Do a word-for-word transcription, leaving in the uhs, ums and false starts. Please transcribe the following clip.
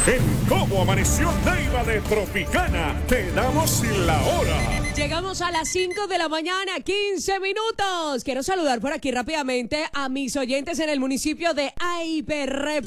En Cómo Amaneció Neiva de Tropicana, te damos la hora. Llegamos a las cinco de la mañana, quince minutos. Quiero saludar por aquí rápidamente a mis oyentes en el municipio de Aiperrep.